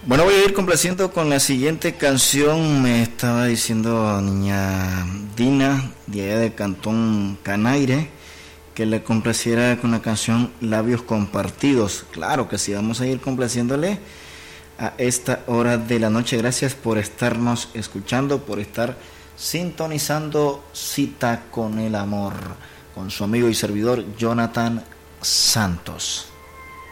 Bueno, voy a ir complaciendo con la siguiente canción. Me estaba diciendo niña Dina, de allá de Cantón Canaire, que le complaciera con la canción Labios Compartidos. Claro que sí, vamos a ir complaciéndole a esta hora de la noche. Gracias por estarnos escuchando, por estar sintonizando Cita con el Amor, con su amigo y servidor Jonathan Santos.